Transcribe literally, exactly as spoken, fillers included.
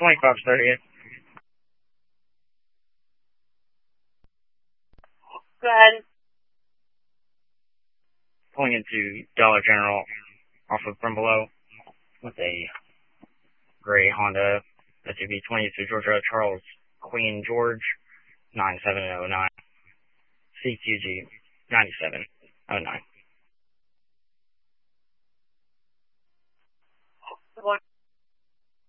twenty-five thirtieth. Go ahead. Pulling into Dollar General off of Brimbelow with a gray Honda S U V twenty-two Georgia Charles Queen George nine seven zero nine C Q G nine seven zero nine.